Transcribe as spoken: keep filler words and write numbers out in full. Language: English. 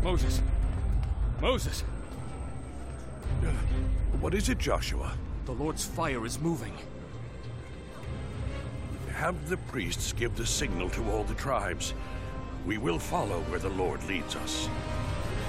Moses! Moses! Uh, what is it, Joshua? The Lord's fire is moving. Have the priests give the signal to all the tribes. We will follow where the Lord leads us.